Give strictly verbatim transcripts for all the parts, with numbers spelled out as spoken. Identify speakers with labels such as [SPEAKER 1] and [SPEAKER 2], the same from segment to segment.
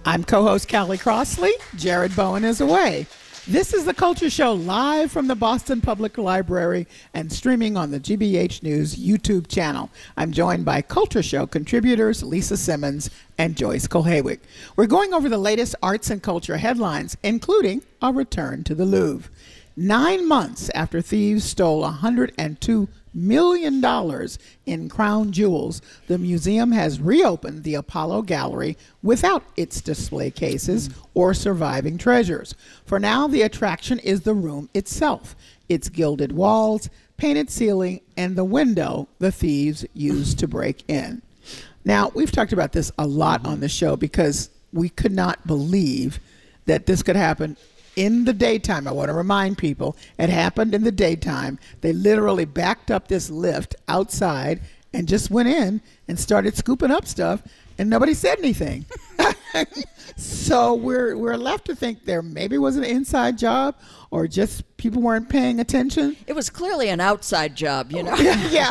[SPEAKER 1] I'm co-host Callie Crossley. Jared Bowen is away. This is the Culture Show live from the Boston Public Library and streaming on the G B H News YouTube channel. I'm joined by Culture Show contributors Lisa Simmons and Joyce Kulhawick. We're going over the latest arts and culture headlines, including a return to the Louvre. Nine months after thieves stole one hundred two million dollars in crown jewels, the museum has reopened the Apollo Gallery without its display cases or surviving treasures. For now, the attraction is the room itself, its gilded walls, painted ceiling, and the window the thieves used to break in. Now, we've talked about this a lot on the show because we could not believe that this could happen in the daytime. I want to remind people, it happened in the daytime. They literally backed up this lift outside and just went in and started scooping up stuff, and nobody said anything. So we're we're left to think there maybe was an inside job or just people weren't paying attention.
[SPEAKER 2] It was clearly an outside job, you know.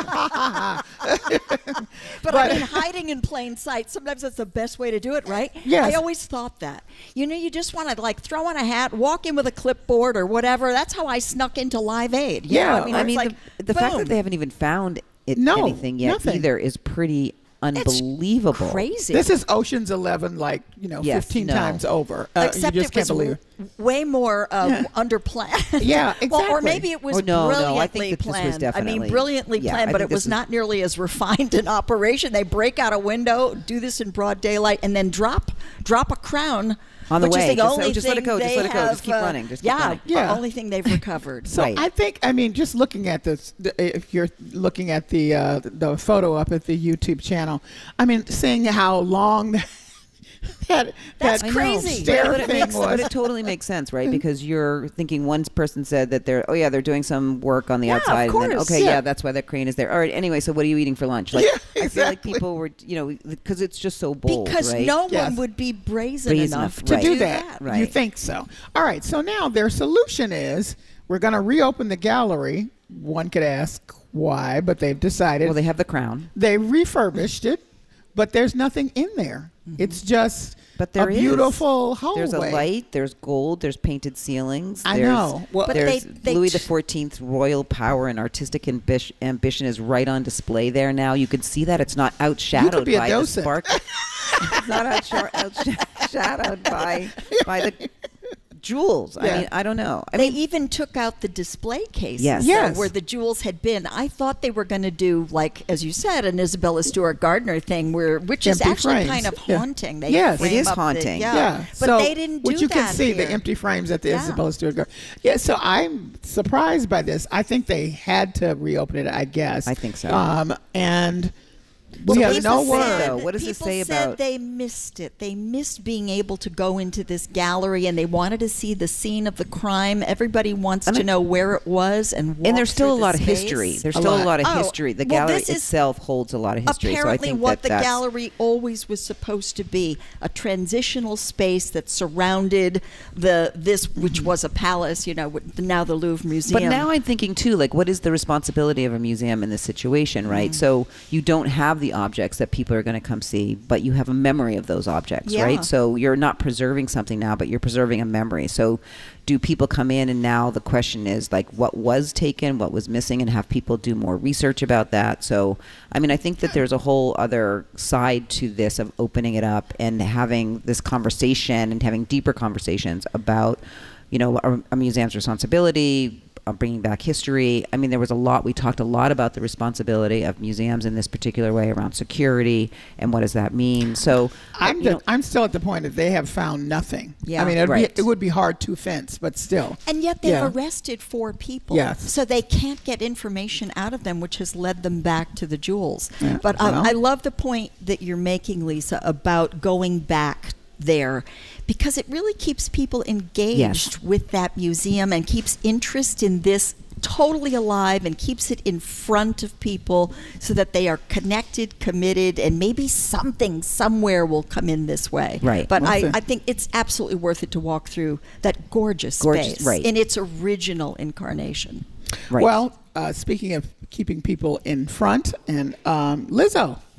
[SPEAKER 1] Yeah.
[SPEAKER 2] but, but I mean, hiding in plain sight, sometimes that's the best way to do it, right?
[SPEAKER 1] Yes.
[SPEAKER 2] I always thought that. You know, you just want to like throw on a hat, walk in with a clipboard or whatever. That's how I snuck into Live Aid. You
[SPEAKER 1] Yeah.
[SPEAKER 2] know? I mean,
[SPEAKER 3] I
[SPEAKER 2] it's
[SPEAKER 3] mean,
[SPEAKER 2] like,
[SPEAKER 3] the, the fact
[SPEAKER 2] boom.
[SPEAKER 3] that they haven't even found it,
[SPEAKER 1] No,
[SPEAKER 3] anything yet
[SPEAKER 1] nothing.
[SPEAKER 3] either is pretty unbelievable.
[SPEAKER 2] Crazy.
[SPEAKER 1] This is Ocean's Eleven, like, you know,
[SPEAKER 3] Yes,
[SPEAKER 1] fifteen
[SPEAKER 3] no.
[SPEAKER 1] times over. Uh,
[SPEAKER 2] Except
[SPEAKER 1] you just
[SPEAKER 2] it
[SPEAKER 1] can't
[SPEAKER 2] was
[SPEAKER 1] believe it.
[SPEAKER 2] w- way more uh,
[SPEAKER 1] Yeah.
[SPEAKER 2] under planned.
[SPEAKER 1] Yeah,
[SPEAKER 2] Well, or
[SPEAKER 1] exactly.
[SPEAKER 2] maybe it was
[SPEAKER 3] Oh, no, no,
[SPEAKER 2] brilliantly
[SPEAKER 3] I think that this was
[SPEAKER 2] planned. I
[SPEAKER 3] definitely-
[SPEAKER 2] mean, brilliantly
[SPEAKER 3] yeah,
[SPEAKER 2] planned,
[SPEAKER 3] I
[SPEAKER 2] but
[SPEAKER 3] think
[SPEAKER 2] it was
[SPEAKER 3] this is-
[SPEAKER 2] not nearly as refined in operation. They break out a window, do this in broad daylight, and then drop drop a crown.
[SPEAKER 3] On the
[SPEAKER 2] which
[SPEAKER 3] way.
[SPEAKER 2] is the
[SPEAKER 3] Just-
[SPEAKER 2] only
[SPEAKER 3] just let it
[SPEAKER 2] thing
[SPEAKER 3] go, just
[SPEAKER 2] they
[SPEAKER 3] let it go, just
[SPEAKER 2] have,
[SPEAKER 3] keep
[SPEAKER 2] uh,
[SPEAKER 3] running, just keep
[SPEAKER 2] yeah,
[SPEAKER 3] running.
[SPEAKER 1] Yeah.
[SPEAKER 2] the only thing they've recovered.
[SPEAKER 1] So
[SPEAKER 3] Right.
[SPEAKER 1] I think, I mean, just looking at this, the- if you're looking at the uh, the photo up at the YouTube channel, I mean, seeing how long that that,
[SPEAKER 2] That's
[SPEAKER 1] that
[SPEAKER 2] crazy.
[SPEAKER 1] stair
[SPEAKER 3] But it,
[SPEAKER 1] thing
[SPEAKER 3] makes,
[SPEAKER 1] was.
[SPEAKER 3] but it totally makes sense, right? Because you're thinking one person said that they're, oh yeah, they're doing some work on the
[SPEAKER 2] Yeah, of
[SPEAKER 3] outside. And then,
[SPEAKER 2] course.
[SPEAKER 3] okay,
[SPEAKER 1] Yeah.
[SPEAKER 3] yeah. that's why that crane is there. All right, anyway, so what are you eating for lunch? Like,
[SPEAKER 1] Yeah,
[SPEAKER 3] I feel like
[SPEAKER 1] exactly.
[SPEAKER 3] people were, you know, because it's just so bold,
[SPEAKER 2] Because
[SPEAKER 3] right?
[SPEAKER 2] no
[SPEAKER 1] Yes.
[SPEAKER 2] one would be brazen,
[SPEAKER 3] Brazen
[SPEAKER 2] enough
[SPEAKER 3] enough,
[SPEAKER 2] to
[SPEAKER 3] right.
[SPEAKER 1] to
[SPEAKER 2] do
[SPEAKER 1] do that.
[SPEAKER 3] Right.
[SPEAKER 1] You think so? All right. So now their solution is we're going to reopen the gallery. One could ask why, but they've decided
[SPEAKER 3] Well, they have the crown.
[SPEAKER 1] they refurbished it, but there's nothing in there. It's just
[SPEAKER 3] But there
[SPEAKER 1] a
[SPEAKER 3] is.
[SPEAKER 1] beautiful hallway.
[SPEAKER 3] There's a light. There's gold. There's painted ceilings.
[SPEAKER 1] I
[SPEAKER 3] there's,
[SPEAKER 1] know. Well-
[SPEAKER 2] But
[SPEAKER 3] there's
[SPEAKER 2] they- they
[SPEAKER 3] Louis
[SPEAKER 2] t-
[SPEAKER 3] the Fourteenth's royal power and artistic ambish- ambition is right on display there now. You could see that it's not outshadowed
[SPEAKER 1] be a
[SPEAKER 3] by the
[SPEAKER 1] docent.
[SPEAKER 3] spark. It's not outshar- outshadowed by by the jewels.
[SPEAKER 1] Yeah.
[SPEAKER 3] I mean, I don't know. I
[SPEAKER 2] They
[SPEAKER 3] mean,
[SPEAKER 2] even took out the display cases
[SPEAKER 3] Yes.
[SPEAKER 2] uh,
[SPEAKER 1] Yes.
[SPEAKER 2] where the jewels had been. I thought they were going to do, like, as you said, an Isabella Stewart Gardner thing, where which is
[SPEAKER 1] Empty
[SPEAKER 2] actually
[SPEAKER 1] frames.
[SPEAKER 2] kind of
[SPEAKER 1] Yeah.
[SPEAKER 2] haunting. They
[SPEAKER 1] Yes.
[SPEAKER 2] frame
[SPEAKER 3] It is
[SPEAKER 2] up the-
[SPEAKER 3] haunting.
[SPEAKER 2] yeah.
[SPEAKER 1] Yeah,
[SPEAKER 2] But
[SPEAKER 1] so,
[SPEAKER 2] they didn't do
[SPEAKER 1] which you
[SPEAKER 2] that
[SPEAKER 1] can see
[SPEAKER 2] here.
[SPEAKER 1] the empty frames at the
[SPEAKER 2] Yeah.
[SPEAKER 1] Isabella Stewart Gardner. Yeah, so I'm surprised by this. I think they had to reopen it. I guess.
[SPEAKER 3] I think so.
[SPEAKER 1] Um, and
[SPEAKER 2] Well,
[SPEAKER 1] we have
[SPEAKER 2] people
[SPEAKER 1] no
[SPEAKER 3] say,
[SPEAKER 1] word.
[SPEAKER 3] though? What does this
[SPEAKER 2] people
[SPEAKER 3] say
[SPEAKER 2] said
[SPEAKER 3] about-
[SPEAKER 2] they missed it. They missed being able to go into this gallery, and they wanted to see the scene of the crime. Everybody wants
[SPEAKER 3] I
[SPEAKER 2] to
[SPEAKER 3] mean-
[SPEAKER 2] know where it was, and walk
[SPEAKER 3] and there's still a
[SPEAKER 2] through
[SPEAKER 3] lot
[SPEAKER 2] the
[SPEAKER 3] of
[SPEAKER 2] space.
[SPEAKER 3] history. There's
[SPEAKER 1] A
[SPEAKER 3] still
[SPEAKER 1] lot.
[SPEAKER 3] a lot of
[SPEAKER 2] Oh,
[SPEAKER 3] history. The
[SPEAKER 2] well,
[SPEAKER 3] gallery
[SPEAKER 2] this is
[SPEAKER 3] itself holds a lot of history.
[SPEAKER 2] Apparently,
[SPEAKER 3] so I think
[SPEAKER 2] what
[SPEAKER 3] that
[SPEAKER 2] the
[SPEAKER 3] that's,
[SPEAKER 2] gallery always was supposed to be, a transitional space that surrounded the this, which was a palace, you know, with- now the Louvre Museum.
[SPEAKER 3] But now I'm thinking too, like, what is the responsibility of a museum in this situation, right?
[SPEAKER 2] Mm.
[SPEAKER 3] So you don't have the objects that people are going to come see, but you have a memory of those objects,
[SPEAKER 2] Yeah.
[SPEAKER 3] right? So you're not preserving something now, but you're preserving a memory. So do people come in and now the question is, like, what was taken, what was missing, and have people do more research about that? So, I mean, I think that there's a whole other side to this of opening it up and having this conversation and having deeper conversations about, you know, a, a museum's responsibility, uh, bringing back history. I mean, there was a lot, we talked a lot about the responsibility of museums in this particular way around security and what does that mean. So
[SPEAKER 1] I'm
[SPEAKER 3] you
[SPEAKER 1] the,
[SPEAKER 3] know,
[SPEAKER 1] I'm still at the point that they have found nothing.
[SPEAKER 2] Yeah.
[SPEAKER 1] I mean, it'd
[SPEAKER 3] Right.
[SPEAKER 1] be, it would be hard to fence, but still.
[SPEAKER 2] And yet they've
[SPEAKER 1] Yeah.
[SPEAKER 2] arrested four people.
[SPEAKER 1] Yes.
[SPEAKER 2] So they can't get information out of them, which has led them back to the jewels.
[SPEAKER 1] Yeah,
[SPEAKER 2] But uh,
[SPEAKER 1] well.
[SPEAKER 2] I love the point that you're making, Lisa, about going back there, because it really keeps people engaged
[SPEAKER 3] Yes.
[SPEAKER 2] with that museum and keeps interest in this totally alive and keeps it in front of people so that they are connected, committed, and maybe something somewhere will come in this way.
[SPEAKER 3] Right.
[SPEAKER 2] But
[SPEAKER 1] Well,
[SPEAKER 2] I,
[SPEAKER 1] the-
[SPEAKER 2] I think it's absolutely worth it to walk through that gorgeous,
[SPEAKER 3] Gorgeous,
[SPEAKER 2] space
[SPEAKER 3] right.
[SPEAKER 2] in its original incarnation.
[SPEAKER 3] right.
[SPEAKER 1] Well, uh, speaking of keeping people in front, and um, Lizzo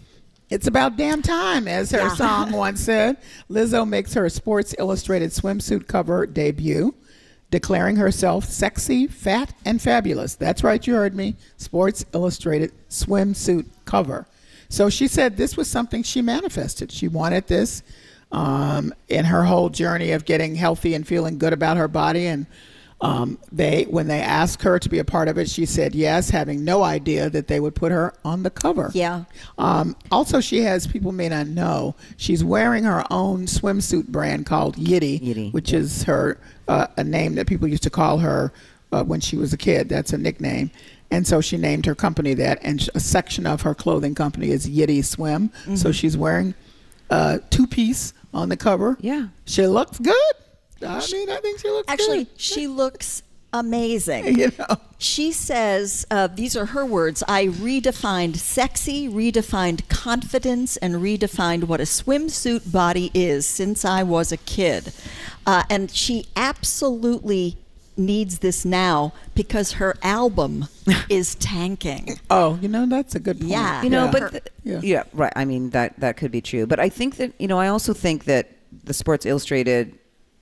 [SPEAKER 1] It's about damn time, as her
[SPEAKER 2] Yeah.
[SPEAKER 1] song once said. Lizzo makes her Sports Illustrated swimsuit cover debut, declaring herself sexy, fat, and fabulous. That's right, you heard me. Sports Illustrated swimsuit cover. So she said this was something she manifested. She wanted this um, in her whole journey of getting healthy and feeling good about her body. And um, they, when they asked her to be a part of it, she said yes, having no idea that they would put her on the cover.
[SPEAKER 2] Yeah.
[SPEAKER 1] Um, also, she has, people may not know, she's wearing her own swimsuit brand called Yitty,
[SPEAKER 3] Yitty,
[SPEAKER 1] which
[SPEAKER 3] yeah.
[SPEAKER 1] is her uh, a name that people used to call her uh, when she was a kid. That's a nickname. And so she named her company that, and sh- a section of her clothing company is Yitty Swim.
[SPEAKER 2] Mm-hmm.
[SPEAKER 1] So she's wearing a two-piece on the cover.
[SPEAKER 3] Yeah.
[SPEAKER 1] She looks good. I mean, I think she looks
[SPEAKER 2] Actually,
[SPEAKER 1] good.
[SPEAKER 2] she looks amazing.
[SPEAKER 1] You know.
[SPEAKER 2] She says, uh, these are her words, I redefined sexy, redefined confidence, and redefined what a swimsuit body is since I was a kid. Uh, and she absolutely needs this now because her album is tanking.
[SPEAKER 1] Oh, you know, that's a good point.
[SPEAKER 2] Yeah.
[SPEAKER 3] You know,
[SPEAKER 1] Yeah.
[SPEAKER 3] but th-
[SPEAKER 1] Yeah.
[SPEAKER 3] yeah. right. I mean, that that could be true. But I think that, you know, I also think that the Sports Illustrated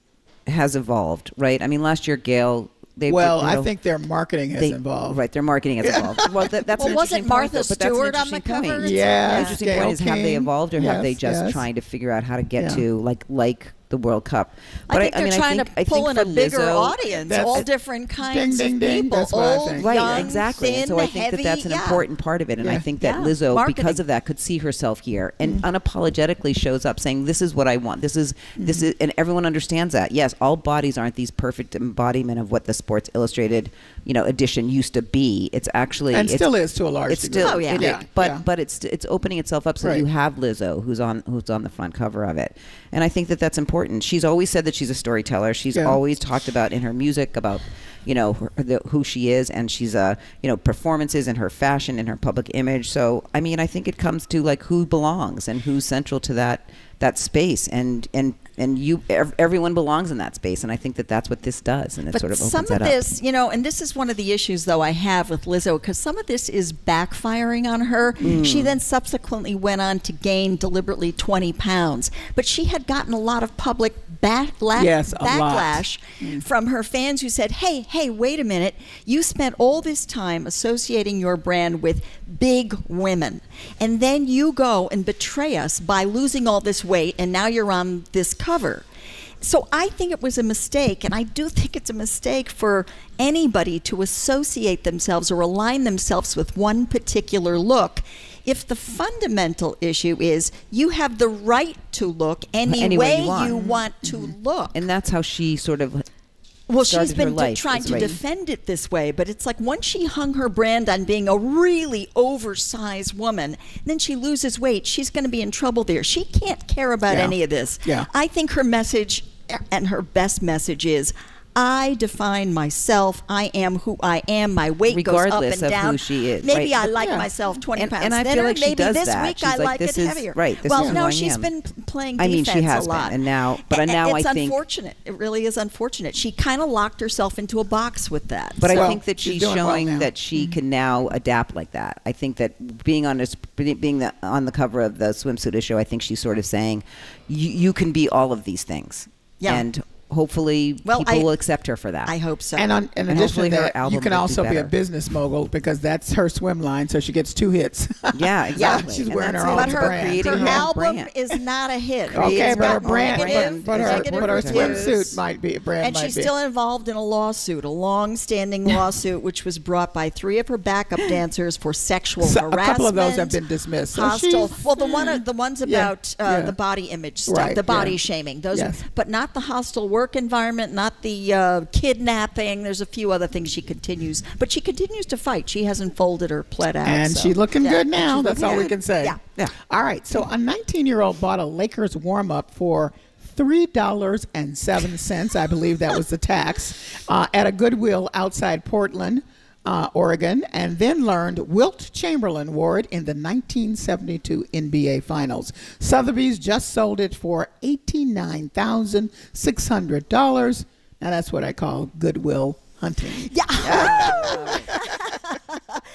[SPEAKER 3] has evolved, right? I mean, last year, Gail, they
[SPEAKER 1] Well,
[SPEAKER 3] you know,
[SPEAKER 1] I think their marketing has
[SPEAKER 3] they,
[SPEAKER 1] involved.
[SPEAKER 3] Right, their marketing has evolved. Well, that, that's
[SPEAKER 2] Well,
[SPEAKER 3] an
[SPEAKER 2] wasn't
[SPEAKER 3] interesting point,
[SPEAKER 2] Martha
[SPEAKER 3] though, but that's an
[SPEAKER 2] Stewart on the
[SPEAKER 3] interesting
[SPEAKER 2] cover?
[SPEAKER 3] point.
[SPEAKER 2] It's-
[SPEAKER 1] Yeah,
[SPEAKER 3] The interesting
[SPEAKER 1] Gail
[SPEAKER 3] point is, have they
[SPEAKER 1] King.
[SPEAKER 3] evolved, or
[SPEAKER 1] Yes,
[SPEAKER 3] have they just
[SPEAKER 1] yes.
[SPEAKER 3] trying to figure out how to get
[SPEAKER 1] Yeah.
[SPEAKER 3] to like like the World Cup?
[SPEAKER 2] I think
[SPEAKER 3] I,
[SPEAKER 2] they're
[SPEAKER 3] mean,
[SPEAKER 2] trying
[SPEAKER 3] I think,
[SPEAKER 2] to
[SPEAKER 3] I
[SPEAKER 2] pull
[SPEAKER 3] think
[SPEAKER 2] in a
[SPEAKER 3] for
[SPEAKER 2] bigger
[SPEAKER 3] Lizzo-
[SPEAKER 2] audience,
[SPEAKER 1] That's-
[SPEAKER 2] all different kinds
[SPEAKER 1] ding,
[SPEAKER 2] of
[SPEAKER 1] ding.
[SPEAKER 2] people,
[SPEAKER 1] That's what I
[SPEAKER 2] old,
[SPEAKER 1] think.
[SPEAKER 3] Right,
[SPEAKER 2] young,
[SPEAKER 3] exactly.
[SPEAKER 2] thin,
[SPEAKER 3] And so I think
[SPEAKER 2] heavy,
[SPEAKER 3] that that's an
[SPEAKER 2] yeah.
[SPEAKER 3] important part of it. And I
[SPEAKER 1] Yeah.
[SPEAKER 3] think that
[SPEAKER 2] Yeah.
[SPEAKER 3] Lizzo,
[SPEAKER 2] Marketing.
[SPEAKER 3] because of that, could see herself here and unapologetically shows up saying, "This is what I want. This is this is," and everyone understands that. Yes, all bodies aren't these perfect embodiment of what the Sports Illustrated, you know, edition used to be. It's actually
[SPEAKER 1] And
[SPEAKER 3] it's,
[SPEAKER 1] still is to a large
[SPEAKER 3] It's
[SPEAKER 1] degree.
[SPEAKER 3] still,
[SPEAKER 2] Oh, yeah.
[SPEAKER 3] it
[SPEAKER 1] Yeah,
[SPEAKER 3] is. but
[SPEAKER 1] yeah.
[SPEAKER 3] but it's it's opening itself up so
[SPEAKER 1] Right.
[SPEAKER 3] you have Lizzo who's on who's on the front cover of it, and I think that that's important. She's always said that she's a storyteller. She's
[SPEAKER 1] Yeah.
[SPEAKER 3] always talked about in her music about, you know, her, the, who she is, and she's uh, you know, performances and her fashion and her public image. So I mean, I think it comes to like who belongs and who's central to that that space, and and and you ev- everyone belongs in that space, and I think that that's what this does, and it
[SPEAKER 2] But
[SPEAKER 3] sort of opens
[SPEAKER 2] some
[SPEAKER 3] that
[SPEAKER 2] of
[SPEAKER 3] up.
[SPEAKER 2] this, you know, and this is one of the issues, though, I have with Lizzo, because some of this is backfiring on her.
[SPEAKER 3] Mm.
[SPEAKER 2] She then subsequently went on to gain deliberately twenty pounds, but she had gotten a lot of public backla-
[SPEAKER 1] Yes, a lot.
[SPEAKER 2] backlash from her fans who said, hey, hey, wait a minute. You spent all this time associating your brand with big women, and then you go and betray us by losing all this weight, and now you're on this cover. So I think it was a mistake, and I do think it's a mistake for anybody to associate themselves or align themselves with one particular look. If the fundamental issue is you have the right to look any,
[SPEAKER 3] Any way
[SPEAKER 2] way
[SPEAKER 3] you want.
[SPEAKER 2] you want to look.
[SPEAKER 3] And that's how she sort of
[SPEAKER 2] Well,
[SPEAKER 3] started
[SPEAKER 2] she's
[SPEAKER 3] her
[SPEAKER 2] been de-
[SPEAKER 3] life,
[SPEAKER 2] trying
[SPEAKER 3] is
[SPEAKER 2] to
[SPEAKER 3] right.
[SPEAKER 2] defend it this way, but it's like once she hung her brand on being a really oversized woman, then she loses weight. She's going to be in trouble there. She can't care about
[SPEAKER 1] Yeah.
[SPEAKER 2] any of this.
[SPEAKER 1] Yeah.
[SPEAKER 2] I think her message and her best message is, I define myself. I am who I am. My weight
[SPEAKER 3] Regardless
[SPEAKER 2] goes up and
[SPEAKER 3] of
[SPEAKER 2] down.
[SPEAKER 3] who she is,
[SPEAKER 2] Maybe
[SPEAKER 3] right.
[SPEAKER 2] I like
[SPEAKER 1] Yeah.
[SPEAKER 2] myself twenty
[SPEAKER 3] And-
[SPEAKER 2] pounds
[SPEAKER 3] and I feel
[SPEAKER 2] thinner.
[SPEAKER 3] like she
[SPEAKER 2] Maybe
[SPEAKER 3] does
[SPEAKER 2] this
[SPEAKER 3] that.
[SPEAKER 2] week
[SPEAKER 3] She's
[SPEAKER 2] I
[SPEAKER 3] like,
[SPEAKER 2] like
[SPEAKER 3] this
[SPEAKER 2] it
[SPEAKER 3] is-
[SPEAKER 2] heavier.
[SPEAKER 3] right, this
[SPEAKER 2] well,
[SPEAKER 3] is who
[SPEAKER 2] no,
[SPEAKER 3] I
[SPEAKER 2] she's
[SPEAKER 3] am.
[SPEAKER 2] been p- playing
[SPEAKER 3] I mean,
[SPEAKER 2] defense
[SPEAKER 3] she has
[SPEAKER 2] a lot.
[SPEAKER 3] been, and now- but
[SPEAKER 2] And-
[SPEAKER 3] now
[SPEAKER 2] it's
[SPEAKER 3] I think-
[SPEAKER 2] unfortunate. It really is unfortunate. She kind of locked herself into a box with that.
[SPEAKER 3] But
[SPEAKER 2] So-
[SPEAKER 3] I think that
[SPEAKER 1] she's
[SPEAKER 3] she's
[SPEAKER 1] doing well
[SPEAKER 3] showing
[SPEAKER 1] now.
[SPEAKER 3] that she can now adapt like that. I think that being on this, being the, on the cover of the swimsuit issue, I think she's sort of saying, you, you can be all of these things,
[SPEAKER 2] Yeah.
[SPEAKER 3] and hopefully
[SPEAKER 2] Well,
[SPEAKER 3] people
[SPEAKER 2] I-
[SPEAKER 3] will accept her for that.
[SPEAKER 2] I hope so.
[SPEAKER 1] And on, in
[SPEAKER 3] And
[SPEAKER 1] addition
[SPEAKER 3] hopefully
[SPEAKER 1] to
[SPEAKER 3] her
[SPEAKER 1] that,
[SPEAKER 3] album
[SPEAKER 1] you can
[SPEAKER 3] will do
[SPEAKER 1] also be a
[SPEAKER 3] better.
[SPEAKER 1] business mogul because that's her swim line, so she gets two hits.
[SPEAKER 3] Yeah, exactly.
[SPEAKER 1] She's
[SPEAKER 3] And
[SPEAKER 1] wearing
[SPEAKER 3] that's
[SPEAKER 1] her
[SPEAKER 3] it.
[SPEAKER 1] own
[SPEAKER 2] but her,
[SPEAKER 1] brand.
[SPEAKER 3] creating
[SPEAKER 2] her
[SPEAKER 3] her own
[SPEAKER 2] album
[SPEAKER 3] brand.
[SPEAKER 2] is not a hit.
[SPEAKER 1] Okay,
[SPEAKER 2] It's
[SPEAKER 1] but her
[SPEAKER 2] got
[SPEAKER 1] brand,
[SPEAKER 2] negative-
[SPEAKER 1] but, but her,
[SPEAKER 2] negative
[SPEAKER 1] but her
[SPEAKER 2] reviews.
[SPEAKER 1] swimsuit might be brand
[SPEAKER 2] And
[SPEAKER 1] might
[SPEAKER 2] she's
[SPEAKER 1] be.
[SPEAKER 2] still involved in a lawsuit, a long-standing lawsuit, which was brought by three of her backup dancers for sexual
[SPEAKER 1] So a
[SPEAKER 2] harassment.
[SPEAKER 1] couple of those have been dismissed. So
[SPEAKER 2] Hostile.
[SPEAKER 1] she's-
[SPEAKER 2] Well, the one, the ones
[SPEAKER 1] Yeah,
[SPEAKER 2] about uh,
[SPEAKER 1] yeah.
[SPEAKER 2] the body image stuff,
[SPEAKER 1] Right,
[SPEAKER 2] the body
[SPEAKER 1] yeah.
[SPEAKER 2] shaming, those,
[SPEAKER 1] Yes.
[SPEAKER 2] but not the hostile work environment, not the uh, kidnapping. There's a few other things she continues, but she continues to fight. She hasn't folded or pled out.
[SPEAKER 1] And
[SPEAKER 2] so,
[SPEAKER 1] she's looking
[SPEAKER 2] yeah.
[SPEAKER 1] good
[SPEAKER 2] And
[SPEAKER 1] now.
[SPEAKER 2] she's
[SPEAKER 1] That's
[SPEAKER 2] looking
[SPEAKER 1] all we
[SPEAKER 2] good.
[SPEAKER 1] can say.
[SPEAKER 2] Yeah.
[SPEAKER 3] Yeah.
[SPEAKER 1] All right. So a nineteen-year-old bought a Lakers warm-up for three dollars and seven cents. I believe that was the tax uh, at a Goodwill outside Portland, uh, Oregon, and then learned Wilt Chamberlain wore it in the nineteen seventy-two N B A Finals. Sotheby's just sold it for eighty-nine thousand six hundred dollars. Now that's what I call Goodwill hunting.
[SPEAKER 2] Yeah.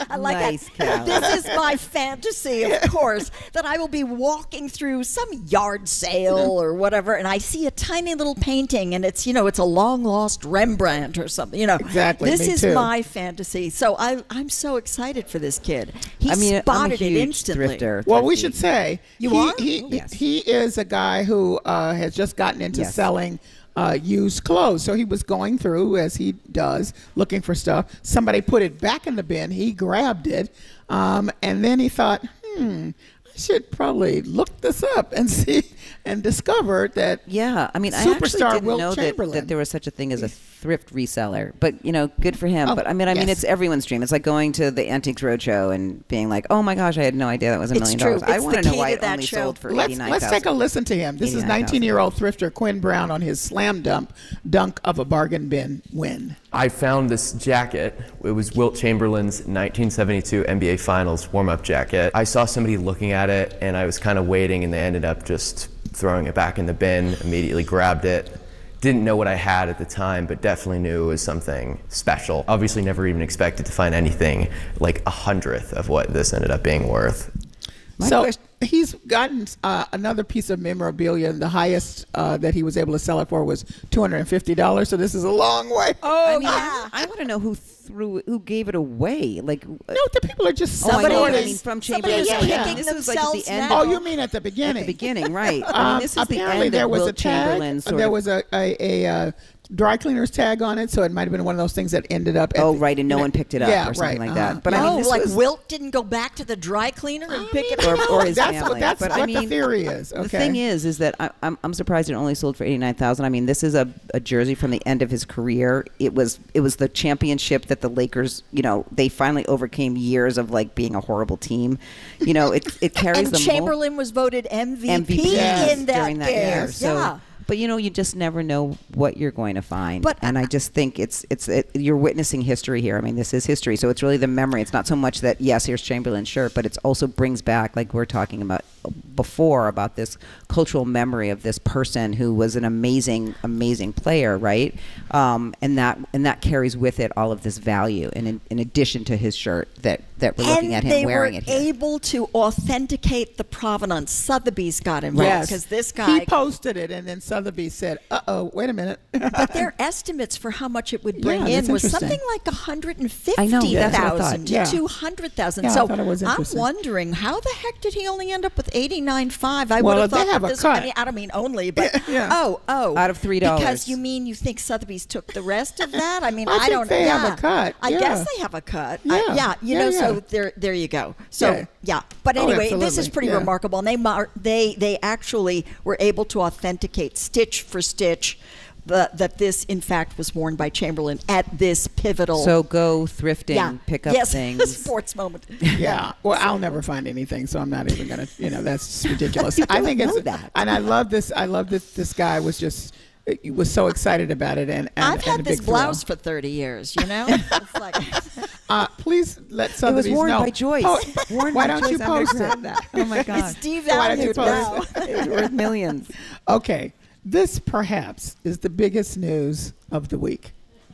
[SPEAKER 2] I like
[SPEAKER 3] Nice,
[SPEAKER 2] that.
[SPEAKER 3] Callie.
[SPEAKER 2] This is my fantasy, of course, that I will be walking through some yard sale or whatever, and I see a tiny little painting, and it's, you know, it's a long-lost Rembrandt or something, you know.
[SPEAKER 1] Exactly,
[SPEAKER 2] This
[SPEAKER 1] me
[SPEAKER 2] is
[SPEAKER 1] too.
[SPEAKER 2] my fantasy. So I, I'm so excited for this kid. He
[SPEAKER 3] I mean, I'm a
[SPEAKER 2] spotted it
[SPEAKER 3] huge
[SPEAKER 2] instantly.
[SPEAKER 3] thrifter.
[SPEAKER 1] Well, we
[SPEAKER 3] thrifty.
[SPEAKER 1] should say
[SPEAKER 2] You
[SPEAKER 1] he,
[SPEAKER 2] are?
[SPEAKER 1] He,
[SPEAKER 3] Oh, yes.
[SPEAKER 1] he is a guy who uh, has just gotten into
[SPEAKER 3] Yes.
[SPEAKER 1] selling uh, used clothes. So he was going through, as he does, looking for stuff. Somebody put it back in the bin. He grabbed it, um, and then he thought, hmm, I should probably look this up and see, and discovered that
[SPEAKER 3] Yeah, I mean, I
[SPEAKER 1] Superstar
[SPEAKER 3] actually didn't
[SPEAKER 1] Wilt
[SPEAKER 3] know that,
[SPEAKER 1] Chamberlain.
[SPEAKER 3] that there was such a thing as a thrift reseller. But you know, good for him.
[SPEAKER 1] Oh,
[SPEAKER 3] but I mean, I mean,
[SPEAKER 1] yes.
[SPEAKER 3] it's everyone's dream. It's like going to the Antiques Roadshow and being like, "Oh my gosh, I had no idea that was a
[SPEAKER 2] It's
[SPEAKER 3] million
[SPEAKER 2] true.
[SPEAKER 3] dollars." I
[SPEAKER 2] It's
[SPEAKER 3] want
[SPEAKER 2] the
[SPEAKER 3] to know
[SPEAKER 2] key
[SPEAKER 3] why
[SPEAKER 2] to
[SPEAKER 3] it
[SPEAKER 2] that
[SPEAKER 3] only
[SPEAKER 2] show.
[SPEAKER 3] sold for
[SPEAKER 1] Let's,
[SPEAKER 3] eighty-nine
[SPEAKER 1] let's
[SPEAKER 3] thousand.
[SPEAKER 1] take a listen to him. This is
[SPEAKER 3] eighty-nine thousand.
[SPEAKER 1] nineteen-year-old thrifter Quinn Brown on his slam dump dunk of a bargain bin win.
[SPEAKER 4] I found this jacket. It was Wilt Chamberlain's nineteen seventy-two N B A Finals warm-up jacket. I saw somebody looking at it, and I was kind of waiting, and they ended up just throwing it back in the bin, immediately grabbed it. Didn't know what I had at the time, but definitely knew it was something special. Obviously never even expected to find anything like a hundredth of what this ended up being worth.
[SPEAKER 3] My
[SPEAKER 1] so
[SPEAKER 3] question-
[SPEAKER 1] he's gotten uh, another piece of memorabilia. The highest uh, that he was able to sell it for was two hundred fifty dollars. So this is a long way.
[SPEAKER 2] Oh,
[SPEAKER 3] I mean,
[SPEAKER 2] yeah.
[SPEAKER 3] I want to know who threw, who gave it away. Like,
[SPEAKER 1] No, the people are just
[SPEAKER 3] oh, I know.
[SPEAKER 1] sorting
[SPEAKER 3] I
[SPEAKER 1] it.
[SPEAKER 3] mean, from
[SPEAKER 2] Somebody
[SPEAKER 3] Chamberlain's
[SPEAKER 1] is
[SPEAKER 3] yeah,
[SPEAKER 1] picking
[SPEAKER 3] This was like at the
[SPEAKER 2] themselves
[SPEAKER 3] end.
[SPEAKER 2] now.
[SPEAKER 1] Oh, you mean at the
[SPEAKER 3] At
[SPEAKER 1] beginning?
[SPEAKER 3] the beginning, right? I
[SPEAKER 1] Um,
[SPEAKER 3] mean, this is the
[SPEAKER 1] apparently
[SPEAKER 3] end
[SPEAKER 1] there
[SPEAKER 3] of
[SPEAKER 1] was
[SPEAKER 3] Wilt
[SPEAKER 1] a tag.
[SPEAKER 3] Chamberlain. Sort
[SPEAKER 1] There
[SPEAKER 3] of,
[SPEAKER 1] was a a, a uh, dry cleaner's tag on it, so it might have been one of those things that ended up. At
[SPEAKER 3] oh,
[SPEAKER 1] the-
[SPEAKER 3] right, and no
[SPEAKER 1] you know,
[SPEAKER 3] one picked it up
[SPEAKER 1] yeah,
[SPEAKER 3] or something
[SPEAKER 1] right,
[SPEAKER 3] like
[SPEAKER 1] uh-huh.
[SPEAKER 3] that. But I mean,
[SPEAKER 2] oh,
[SPEAKER 3] this
[SPEAKER 2] like
[SPEAKER 3] was,
[SPEAKER 2] Wilt didn't go back to the dry cleaner and pick it
[SPEAKER 3] Or-
[SPEAKER 2] up?
[SPEAKER 3] or his
[SPEAKER 1] that's
[SPEAKER 3] family.
[SPEAKER 1] what, that's
[SPEAKER 3] But
[SPEAKER 1] what
[SPEAKER 3] I
[SPEAKER 1] the
[SPEAKER 3] mean,
[SPEAKER 1] theory is. Okay.
[SPEAKER 3] The thing is, is that I, I'm I'm surprised it only sold for eighty nine thousand. I mean, this is a, a jersey from the end of his career. It was it was the championship that the Lakers, you know, they finally overcame years of like being a horrible team. You know, it it carries
[SPEAKER 2] And
[SPEAKER 3] the mo-
[SPEAKER 2] Chamberlain was voted M V P,
[SPEAKER 3] M V P
[SPEAKER 1] Yes.
[SPEAKER 2] in that
[SPEAKER 3] during that
[SPEAKER 2] year.
[SPEAKER 3] year. So,
[SPEAKER 2] yeah.
[SPEAKER 3] but you know, you just never know what you're going to find.
[SPEAKER 2] But-
[SPEAKER 3] and I just think it's it's it, you're witnessing history here. I mean, this is history, so it's really the memory. It's not so much that yes, here's Chamberlain's shirt, but it's also brings back, like we're talking about before, about this cultural memory of this person who was an amazing, amazing player, right? Um, and that and that carries with it all of this value, and in, in addition to his shirt that that we're looking at
[SPEAKER 2] And
[SPEAKER 3] him
[SPEAKER 2] they
[SPEAKER 3] wearing
[SPEAKER 2] were
[SPEAKER 3] it here.
[SPEAKER 2] able to authenticate the provenance. Sotheby's got involved
[SPEAKER 1] Yes,
[SPEAKER 2] because this
[SPEAKER 1] he
[SPEAKER 2] guy.
[SPEAKER 1] posted it, and then Sotheby said, "Uh oh, wait a minute."
[SPEAKER 2] But their estimates for how much it would bring
[SPEAKER 1] Yeah,
[SPEAKER 2] in
[SPEAKER 1] that's
[SPEAKER 2] was
[SPEAKER 1] interesting.
[SPEAKER 2] something like one hundred
[SPEAKER 3] I know,
[SPEAKER 2] fifty
[SPEAKER 3] that's what I thought.
[SPEAKER 2] thousand to
[SPEAKER 1] Yeah.
[SPEAKER 2] two hundred thousand.
[SPEAKER 1] Yeah, I
[SPEAKER 2] So
[SPEAKER 1] thought it was
[SPEAKER 2] I'm
[SPEAKER 1] interesting.
[SPEAKER 2] wondering how the heck did he only end up with eighty-nine five? I
[SPEAKER 1] Well,
[SPEAKER 2] would have
[SPEAKER 1] they
[SPEAKER 2] thought
[SPEAKER 1] have
[SPEAKER 2] that
[SPEAKER 1] a
[SPEAKER 2] this.
[SPEAKER 1] cut.
[SPEAKER 2] I mean, I don't mean only, but
[SPEAKER 1] Yeah.
[SPEAKER 2] oh, oh,
[SPEAKER 3] Out of three dollars.
[SPEAKER 2] Because you mean you think Sotheby's took the rest of that? I mean,
[SPEAKER 1] I
[SPEAKER 2] I,
[SPEAKER 1] think
[SPEAKER 2] don't.
[SPEAKER 1] they
[SPEAKER 2] yeah.
[SPEAKER 1] have a cut,
[SPEAKER 2] I
[SPEAKER 1] yeah.
[SPEAKER 2] guess they have a cut.
[SPEAKER 1] Yeah.
[SPEAKER 2] I, yeah, you
[SPEAKER 1] Yeah,
[SPEAKER 2] know.
[SPEAKER 1] yeah.
[SPEAKER 2] So there, there you go. So
[SPEAKER 1] Yeah.
[SPEAKER 2] yeah, but
[SPEAKER 1] Oh,
[SPEAKER 2] anyway, this is
[SPEAKER 1] absolutely.
[SPEAKER 2] pretty
[SPEAKER 1] Yeah.
[SPEAKER 2] remarkable, and they mar- they they actually were able to authenticate stitch for stitch. The, that this, in fact, was worn by Chamberlain at this pivotal.
[SPEAKER 3] So go thrifting,
[SPEAKER 2] yeah,
[SPEAKER 3] pick up
[SPEAKER 2] yes,
[SPEAKER 3] things.
[SPEAKER 2] sports moment.
[SPEAKER 1] Yeah. Well, I'll never find anything, so I'm not even gonna. You know, that's ridiculous. I think
[SPEAKER 2] know
[SPEAKER 1] it's.
[SPEAKER 2] that.
[SPEAKER 1] And I love this. I love this. This guy was just he was so excited about it, and, and
[SPEAKER 2] I've
[SPEAKER 1] and
[SPEAKER 2] had
[SPEAKER 1] a
[SPEAKER 2] this
[SPEAKER 1] big thrill.
[SPEAKER 2] blouse for thirty years. You know, it's like
[SPEAKER 1] Uh, please let
[SPEAKER 3] It was
[SPEAKER 1] Sotheby's
[SPEAKER 3] worn
[SPEAKER 1] know.
[SPEAKER 3] by Joyce.
[SPEAKER 1] Oh,
[SPEAKER 3] worn
[SPEAKER 1] why
[SPEAKER 3] by
[SPEAKER 1] don't
[SPEAKER 3] Joyce.
[SPEAKER 1] you
[SPEAKER 3] I'm gonna
[SPEAKER 1] post
[SPEAKER 3] grab
[SPEAKER 1] it?
[SPEAKER 3] that. Oh my
[SPEAKER 2] it's
[SPEAKER 3] god,
[SPEAKER 2] devalued
[SPEAKER 1] Why don't you
[SPEAKER 2] now.
[SPEAKER 1] post
[SPEAKER 3] it's worth millions.
[SPEAKER 1] Okay, this perhaps is the biggest news of the week.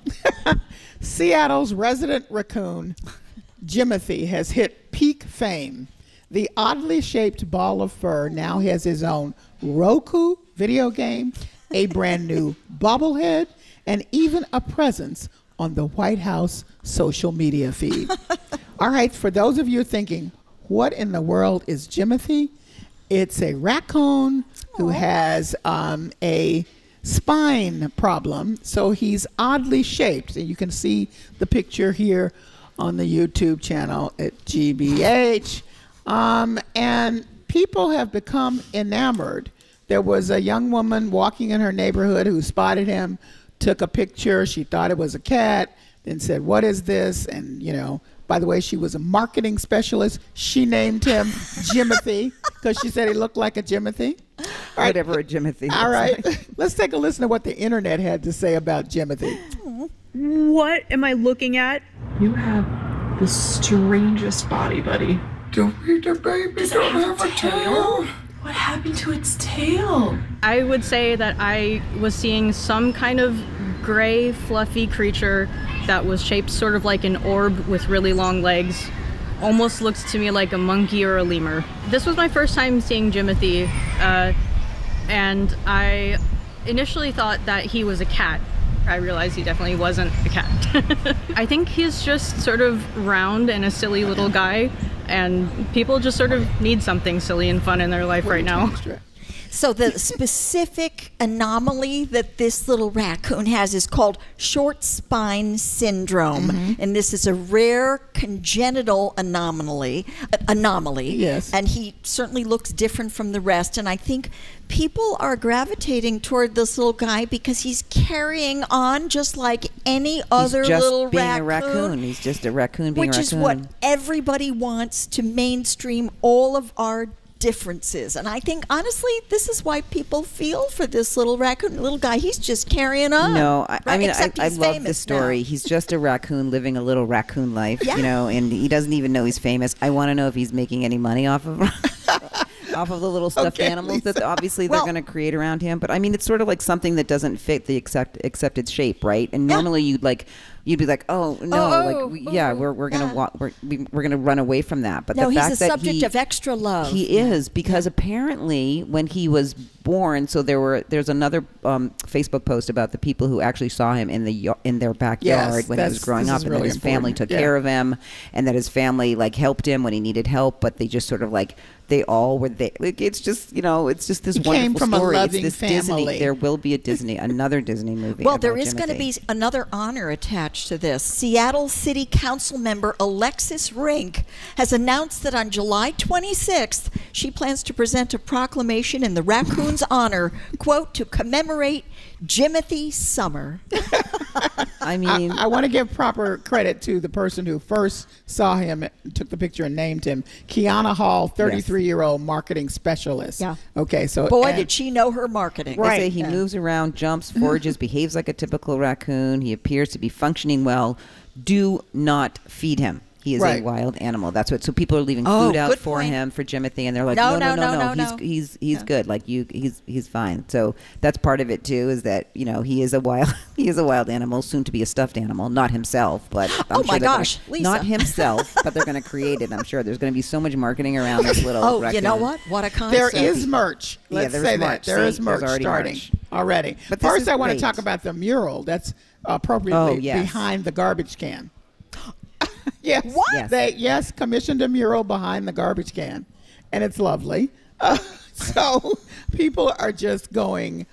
[SPEAKER 1] Seattle's resident raccoon, Jimothy, has hit peak fame. The oddly shaped ball of fur now has his own Roku video game, a brand new bobblehead, and even a presence on the White House social media feed. All right, for those of you thinking, what in the world is Jimothy? It's a raccoon who has um, a spine problem, so he's oddly shaped. And you can see the picture here on the YouTube channel at G B H. Um, and people have become enamored. There was a young woman walking in her neighborhood who spotted him, took a picture. She thought it was a cat, then said, "What is this?" And, you know, by the way, she was a marketing specialist. She named him Jimothy because she said he looked like a Jimothy. All right.
[SPEAKER 3] Whatever a Jimothy.
[SPEAKER 1] All
[SPEAKER 3] looks
[SPEAKER 1] right.
[SPEAKER 3] like.
[SPEAKER 1] Let's take a listen to what the internet had to say about Jimothy.
[SPEAKER 5] What am I looking at?
[SPEAKER 6] You have the strangest body, buddy.
[SPEAKER 7] The Rita baby don't have a tail.
[SPEAKER 6] What happened to its tail?
[SPEAKER 5] I would say that I was seeing some kind of gray, fluffy creature that was shaped sort of like an orb with really long legs. almost looks to me like a monkey or a lemur. This was my first time seeing Jimothy, uh, and I initially thought that he was a cat. I realized he definitely wasn't a cat. I think he's just sort of round and a silly little guy, and people just sort of need something silly and fun in their life right now.
[SPEAKER 2] So the specific anomaly that this little raccoon has is called short spine syndrome, mm-hmm. and this is a rare congenital anomaly. Uh, anomaly.
[SPEAKER 1] Yes.
[SPEAKER 2] And he certainly looks different from the rest. And I think people are gravitating toward this little guy because he's carrying on just like any other
[SPEAKER 3] he's just
[SPEAKER 2] little
[SPEAKER 3] being
[SPEAKER 2] raccoon.
[SPEAKER 3] a raccoon. He's just a raccoon being
[SPEAKER 2] which
[SPEAKER 3] a raccoon.
[SPEAKER 2] is what everybody wants to mainstream all of our differences. And I think, honestly, this is why people feel for this little raccoon, little guy. He's just carrying on.
[SPEAKER 3] No, I,
[SPEAKER 2] right?
[SPEAKER 3] I mean, I,
[SPEAKER 2] Except
[SPEAKER 3] I
[SPEAKER 2] he's
[SPEAKER 3] love the
[SPEAKER 2] famous
[SPEAKER 3] story.
[SPEAKER 2] now.
[SPEAKER 3] He's just a raccoon living a little raccoon life,
[SPEAKER 2] Yeah.
[SPEAKER 3] you know, and he doesn't even know he's famous. I want to know if he's making any money off of off of the little stuffed
[SPEAKER 1] Okay,
[SPEAKER 3] animals that
[SPEAKER 1] Lisa.
[SPEAKER 3] obviously
[SPEAKER 2] Well-
[SPEAKER 3] they're going to create around him. But I mean, it's sort of like something that doesn't fit the accept, accepted shape, right? And
[SPEAKER 2] Yeah.
[SPEAKER 3] normally you'd like, you'd be like, oh no,
[SPEAKER 2] Oh,
[SPEAKER 3] like
[SPEAKER 2] oh,
[SPEAKER 3] we, yeah,
[SPEAKER 2] oh,
[SPEAKER 3] we're we're gonna
[SPEAKER 2] yeah.
[SPEAKER 3] walk, we're we, we're gonna run away from that. But
[SPEAKER 2] No,
[SPEAKER 3] the
[SPEAKER 2] he's
[SPEAKER 3] fact
[SPEAKER 2] a
[SPEAKER 3] that
[SPEAKER 2] subject
[SPEAKER 3] he,
[SPEAKER 2] of extra love.
[SPEAKER 3] He is, because apparently when he was born, so there were there's another um, Facebook post about the people who actually saw him in the y- in their backyard
[SPEAKER 1] Yes,
[SPEAKER 3] when he was
[SPEAKER 1] that's-
[SPEAKER 3] growing
[SPEAKER 1] this
[SPEAKER 3] up,
[SPEAKER 1] is
[SPEAKER 3] and
[SPEAKER 1] really
[SPEAKER 3] that his family
[SPEAKER 1] important.
[SPEAKER 3] took
[SPEAKER 1] Yeah.
[SPEAKER 3] care of him, and that his family like helped him when he needed help, but they just sort of like they all were there. Like, it's just, you know, it's just this
[SPEAKER 1] He came
[SPEAKER 3] wonderful
[SPEAKER 1] from a
[SPEAKER 3] story.
[SPEAKER 1] loving
[SPEAKER 3] it's this
[SPEAKER 1] family.
[SPEAKER 3] Disney. There will be a Disney, another Disney movie.
[SPEAKER 2] Well, there
[SPEAKER 3] about
[SPEAKER 2] is going to
[SPEAKER 3] Jimothy.
[SPEAKER 2] be another honor attached to this. Seattle City Council member Alexis Rink has announced that on July twenty-sixth, she plans to present a proclamation in the raccoon's honor, quote, to commemorate Jimothy Summer.
[SPEAKER 3] I mean,
[SPEAKER 1] I want to give proper credit to the person who first saw him, took the picture, and named him Kiana Hall, thirty-three-year-old marketing specialist.
[SPEAKER 2] Yeah.
[SPEAKER 1] Okay, so
[SPEAKER 2] Boy,
[SPEAKER 1] and-
[SPEAKER 2] did she know her marketing.
[SPEAKER 3] They say he
[SPEAKER 2] Yeah.
[SPEAKER 3] moves around, jumps, forages, behaves like a typical raccoon. He appears to be functioning well. Do not feed him. He is
[SPEAKER 1] Right.
[SPEAKER 3] a wild animal. That's what. So people are leaving
[SPEAKER 2] Oh,
[SPEAKER 3] food out
[SPEAKER 2] good
[SPEAKER 3] for
[SPEAKER 2] point.
[SPEAKER 3] him for Jimothy, and they're like,
[SPEAKER 2] No,
[SPEAKER 3] no, no,
[SPEAKER 2] no,
[SPEAKER 3] no,
[SPEAKER 2] no,
[SPEAKER 3] no.
[SPEAKER 2] no,
[SPEAKER 3] He's
[SPEAKER 2] no.
[SPEAKER 3] he's he's
[SPEAKER 2] Yeah.
[SPEAKER 3] good. Like you, he's he's fine. So that's part of it too. Is that, you know, he is a wild he is a wild animal, soon to be a stuffed animal. Not himself, but I'm
[SPEAKER 2] Oh,
[SPEAKER 3] sure
[SPEAKER 2] my
[SPEAKER 3] they're gonna-
[SPEAKER 2] gosh, Lisa.
[SPEAKER 3] not himself, but they're going to create it. I'm sure there's going to be so much marketing around this little.
[SPEAKER 2] Oh,
[SPEAKER 3] raccoon.
[SPEAKER 2] you know what? What a concept.
[SPEAKER 1] there is merch.
[SPEAKER 3] Yeah,
[SPEAKER 1] Let's
[SPEAKER 3] there's
[SPEAKER 1] say that.
[SPEAKER 3] merch.
[SPEAKER 1] There
[SPEAKER 3] See,
[SPEAKER 1] is merch
[SPEAKER 3] there's already
[SPEAKER 1] starting
[SPEAKER 3] merch.
[SPEAKER 1] already.
[SPEAKER 3] But this
[SPEAKER 1] First,
[SPEAKER 3] is
[SPEAKER 1] I want to
[SPEAKER 3] great.
[SPEAKER 1] talk about the mural that's appropriately
[SPEAKER 3] Oh, yes.
[SPEAKER 1] behind the garbage can. Yes.
[SPEAKER 2] What?
[SPEAKER 3] Yes.
[SPEAKER 1] They, yes, commissioned a mural behind the garbage can, and it's lovely. Uh, so people are just going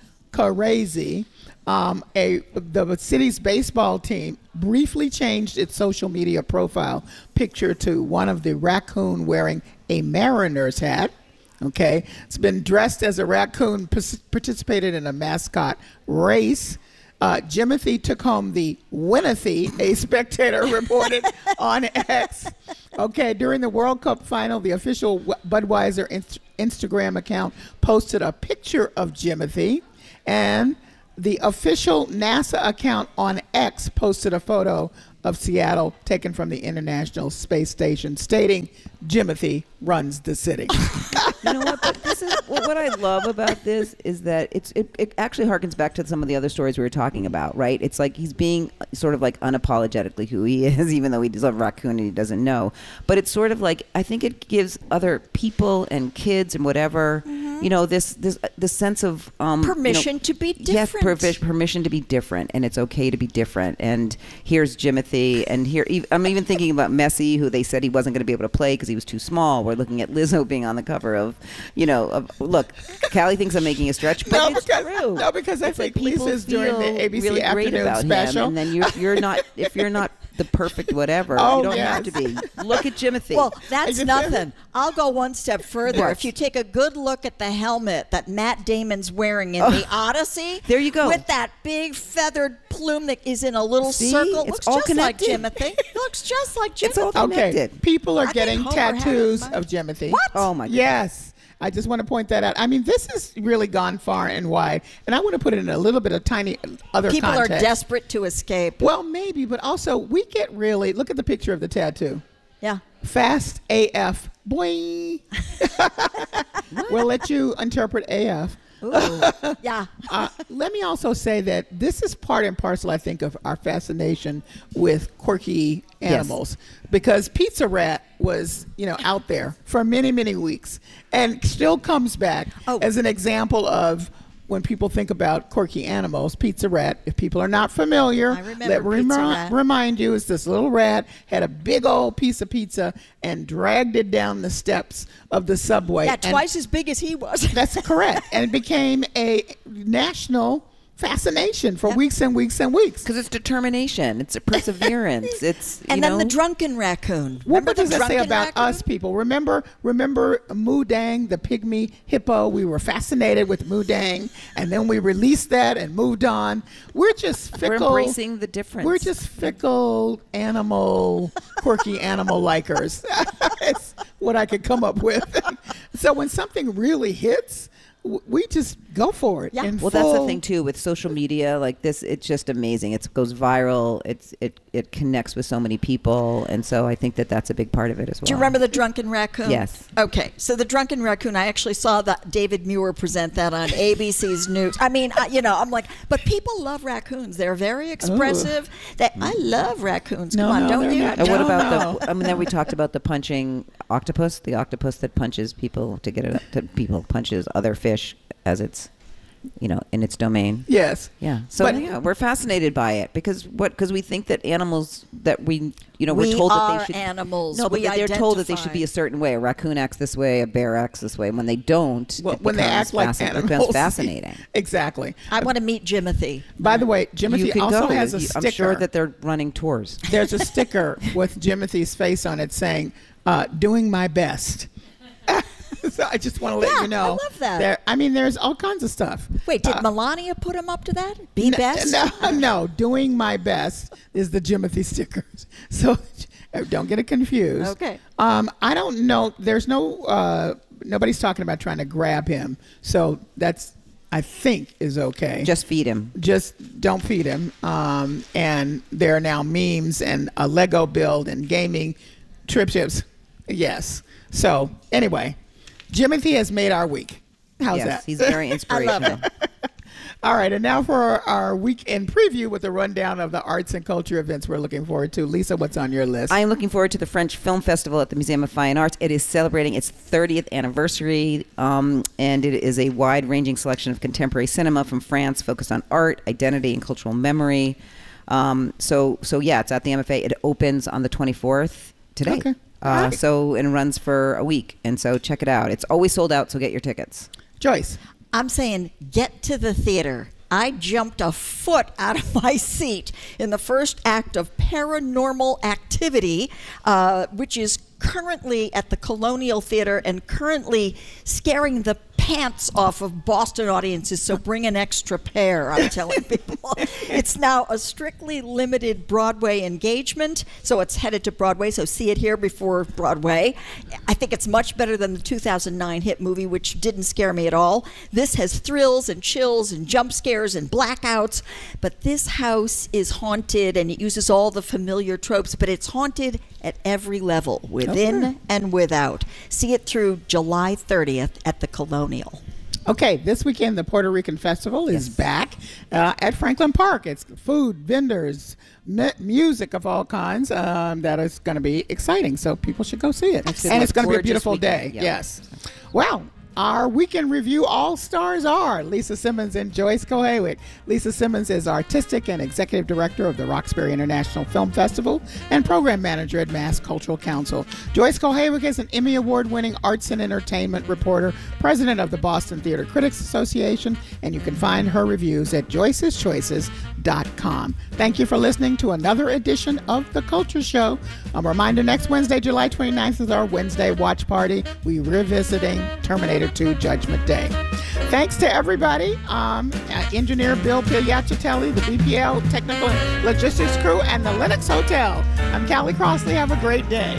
[SPEAKER 1] crazy. Um, a the city's baseball team briefly changed its social media profile picture to one of the raccoon wearing a Mariners hat. Okay, it's been dressed as a raccoon, pas- participated in a mascot race. Uh, Jimothy took home the Winothy, a spectator reported on X. Okay, during the World Cup final, the official Budweiser inst- Instagram account posted a picture of Jimothy, and the official NASA account on X posted a photo of Seattle taken from the International Space Station, stating Jimothy runs the city.
[SPEAKER 3] You know what? But this is what what I love about this is that it's it, it actually harkens back to some of the other stories we were talking about, right? It's like he's being sort of like unapologetically who he is, even though he's a raccoon and he doesn't know. But it's sort of like, I think it gives other people and kids and whatever, you know, this this this sense of um,
[SPEAKER 2] Permission
[SPEAKER 3] you know,
[SPEAKER 2] to be
[SPEAKER 3] yes,
[SPEAKER 2] different.
[SPEAKER 3] perfi- permission to be different, and it's okay to be different. And here's Jimothy, and here ev- I'm even thinking about Messi, who they said he wasn't going to be able to play because he was too small. We're looking at Lizzo being on the cover of, you know, of, look, Callie thinks I'm making a stretch, but
[SPEAKER 1] No,
[SPEAKER 3] it's
[SPEAKER 1] because-
[SPEAKER 3] true.
[SPEAKER 1] no, because I
[SPEAKER 3] It's
[SPEAKER 1] think
[SPEAKER 3] people
[SPEAKER 1] Lisa's doing the
[SPEAKER 3] feel
[SPEAKER 1] A B C
[SPEAKER 3] really great
[SPEAKER 1] afternoon
[SPEAKER 3] about him,
[SPEAKER 1] special.
[SPEAKER 3] and then you're you're not if you're not the perfect whatever.
[SPEAKER 1] Oh,
[SPEAKER 3] you don't
[SPEAKER 1] yes.
[SPEAKER 3] have to be. Look at Jimothy.
[SPEAKER 2] Well, that's
[SPEAKER 1] just-
[SPEAKER 2] nothing. I'll go one step further.
[SPEAKER 3] What?
[SPEAKER 2] If you take a good look at the helmet that Matt Damon's wearing in the Odyssey,
[SPEAKER 3] There you go.
[SPEAKER 2] with that big feathered plume that is in a little
[SPEAKER 3] See?
[SPEAKER 2] circle,
[SPEAKER 3] It's
[SPEAKER 2] looks
[SPEAKER 3] all
[SPEAKER 2] just
[SPEAKER 3] connected.
[SPEAKER 2] like Jimothy. Looks just like Jimothy.
[SPEAKER 3] It's all
[SPEAKER 1] Okay,
[SPEAKER 3] connected.
[SPEAKER 1] people are
[SPEAKER 2] I think
[SPEAKER 1] getting
[SPEAKER 2] Homer had it in
[SPEAKER 1] tattoos
[SPEAKER 2] mind.
[SPEAKER 1] of Jimothy.
[SPEAKER 2] What?
[SPEAKER 3] Oh, my goodness.
[SPEAKER 1] Yes. I just want to point that out. I mean, this has really gone far and wide, and I want to put it in a little bit of tiny other
[SPEAKER 2] People
[SPEAKER 1] context.
[SPEAKER 2] are desperate to escape.
[SPEAKER 1] Well, maybe, but also we get really, look at the picture of the tattoo.
[SPEAKER 2] Yeah.
[SPEAKER 1] Fast A F. Boing. We'll let you interpret A F.
[SPEAKER 2] Ooh. Yeah.
[SPEAKER 1] Uh, let me also say that this is part and parcel, I think, of our fascination with quirky animals because Pizza Rat was, you know, out there for many, many weeks and still comes back
[SPEAKER 2] Oh.
[SPEAKER 1] as an example of when people think about quirky animals. Pizza Rat, if people are not familiar,
[SPEAKER 2] I remember
[SPEAKER 1] let me
[SPEAKER 2] Pizza
[SPEAKER 1] remi-
[SPEAKER 2] Rat.
[SPEAKER 1] remind you, is this little rat had a big old piece of pizza and dragged it down the steps of the subway.
[SPEAKER 2] Yeah,
[SPEAKER 1] And
[SPEAKER 2] twice as big as he was.
[SPEAKER 1] that's correct. And it became a national fascination for weeks and weeks and weeks.
[SPEAKER 3] Because it's determination. It's a perseverance. It's, you
[SPEAKER 2] And
[SPEAKER 3] know.
[SPEAKER 2] then the drunken raccoon.
[SPEAKER 1] What,
[SPEAKER 2] Remember
[SPEAKER 1] what
[SPEAKER 2] the
[SPEAKER 1] does that say
[SPEAKER 2] drunken
[SPEAKER 1] about
[SPEAKER 2] raccoon?
[SPEAKER 1] us people? Remember, remember Mudang, the pygmy hippo? We were fascinated with Mudang, and then we released that and moved on. We're just
[SPEAKER 3] We're
[SPEAKER 1] fickle.
[SPEAKER 3] embracing the difference.
[SPEAKER 1] We're just fickle animal, quirky animal likers. It's what I could come up with. So when something really hits, w- we just go for it.
[SPEAKER 2] Yeah.
[SPEAKER 1] in
[SPEAKER 3] Well, that's the
[SPEAKER 1] full-
[SPEAKER 3] thing too with social media. Like this, it's just amazing. It goes viral. It's it it connects with so many people, and so I think that that's a big part of it as well.
[SPEAKER 2] Do you remember the drunken raccoon?
[SPEAKER 3] Yes.
[SPEAKER 2] Okay, so the drunken raccoon, I actually saw that David Muir present that on A B C's News. I mean, I, you know, I'm like, but people love raccoons. They're very expressive. That I love raccoons.
[SPEAKER 1] No,
[SPEAKER 2] Come on,
[SPEAKER 1] no,
[SPEAKER 2] don't
[SPEAKER 1] they're
[SPEAKER 2] you?
[SPEAKER 1] not.
[SPEAKER 3] And what
[SPEAKER 1] No,
[SPEAKER 3] about
[SPEAKER 1] no.
[SPEAKER 3] the? I mean, then we talked about the punching octopus, the octopus that punches people to get it up to people punches other fish as it's, you know, in its domain.
[SPEAKER 1] Yes.
[SPEAKER 3] Yeah. So
[SPEAKER 1] But-
[SPEAKER 3] yeah, we're fascinated by it because what? Because we think that animals that we, you know,
[SPEAKER 2] We
[SPEAKER 3] we're told that
[SPEAKER 2] are
[SPEAKER 3] they should.
[SPEAKER 2] animals.
[SPEAKER 3] No, but
[SPEAKER 2] We
[SPEAKER 3] they're told that they should
[SPEAKER 2] identify.
[SPEAKER 3] be a certain way. A raccoon acts this way. A bear acts this way. When they don't,
[SPEAKER 1] Well,
[SPEAKER 3] it
[SPEAKER 1] when they
[SPEAKER 3] becomes
[SPEAKER 1] act like
[SPEAKER 3] fascin-
[SPEAKER 1] animals.
[SPEAKER 3] it becomes fascinating.
[SPEAKER 1] Exactly.
[SPEAKER 2] I want to meet Jimothy.
[SPEAKER 1] By the way,
[SPEAKER 3] You
[SPEAKER 1] Jimothy
[SPEAKER 3] can
[SPEAKER 1] also
[SPEAKER 3] go.
[SPEAKER 1] has a
[SPEAKER 3] You-
[SPEAKER 1] sticker.
[SPEAKER 3] I'm sure that they're running tours.
[SPEAKER 1] There's a sticker with Jimothy's face on it saying, uh, doing my best. So I just want to let
[SPEAKER 2] Yeah,
[SPEAKER 1] you know.
[SPEAKER 2] I love that.
[SPEAKER 1] There, I mean, there's all kinds of stuff.
[SPEAKER 2] Wait, did
[SPEAKER 1] Uh,
[SPEAKER 2] Melania put him up to that? Be
[SPEAKER 1] n-
[SPEAKER 2] best?
[SPEAKER 1] No, no, doing my best is the Jimothy stickers. So uh, don't get it confused.
[SPEAKER 2] Okay.
[SPEAKER 1] Um, I don't know. There's no, uh, nobody's talking about trying to grab him. So that's, I think, is okay.
[SPEAKER 3] Just feed him.
[SPEAKER 1] Just don't feed him. Um, and there are now memes and a Lego build and gaming trip chips. Yes. So anyway, Jimothy has made our week. How's
[SPEAKER 3] yes,
[SPEAKER 1] that?
[SPEAKER 3] he's very inspirational.
[SPEAKER 1] All right, and now for our, our weekend preview with a rundown of the arts and culture events we're looking forward to. Lisa, what's on your list?
[SPEAKER 3] I am looking forward to the French Film Festival at the Museum of Fine Arts. It is celebrating its thirtieth anniversary, um, and it is a wide-ranging selection of contemporary cinema from France focused on art, identity, and cultural memory. Um, so, so yeah, it's at the M F A. It opens on the twenty-fourth today.
[SPEAKER 1] Okay.
[SPEAKER 3] Uh,
[SPEAKER 1] All right.
[SPEAKER 3] So, and runs for a week. And so check it out. It's always sold out, so get your tickets.
[SPEAKER 1] Joyce.
[SPEAKER 2] I'm saying get to the theater. I jumped a foot out of my seat in the first act of Paranormal Activity, uh, which is currently at the Colonial Theater and currently scaring the pants off of Boston audiences, so bring an extra pair, I'm telling people. It's now a strictly limited Broadway engagement, so it's headed to Broadway, so see it here before Broadway. I think it's much better than the two thousand nine hit movie, which didn't scare me at all. This has thrills and chills and jump scares and blackouts, but this house is haunted and it uses all the familiar tropes, but it's haunted at every level, within
[SPEAKER 1] Okay.
[SPEAKER 2] and without. See it through July thirtieth at the Colonial.
[SPEAKER 1] Okay, this weekend the Puerto Rican Festival is back uh, at Franklin Park. It's food, vendors, mu- music of all kinds. Um, that is going to be exciting, so people should go see it.
[SPEAKER 3] It's
[SPEAKER 1] And
[SPEAKER 3] a
[SPEAKER 1] it's going to be a
[SPEAKER 3] gorgeous
[SPEAKER 1] beautiful
[SPEAKER 3] weekend,
[SPEAKER 1] day.
[SPEAKER 3] yeah.
[SPEAKER 1] Yes. Well, our weekend review all-stars are Lisa Simmons and Joyce Kohawick. Lisa Simmons is Artistic and Executive Director of the Roxbury International Film Festival and Program Manager at Mass Cultural Council. Joyce Kohawick is an Emmy Award-winning arts and entertainment reporter, President of the Boston Theater Critics Association, and you can find her reviews at joyces choices dot com. Thank you for listening to another edition of The Culture Show. A reminder, next Wednesday, July twenty-ninth is our Wednesday watch party. We're revisiting Terminator two Judgment Day. Thanks to everybody, um, uh, engineer Bill Pigliacitelli, the B P L technical and logistics crew, and the Lennox Hotel. I'm Callie Crossley. Have a great day.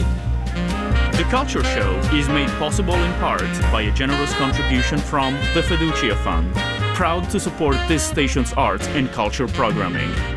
[SPEAKER 8] The Culture Show is made possible in part by a generous contribution from the Fiducia Fund, proud to support this station's arts and culture programming.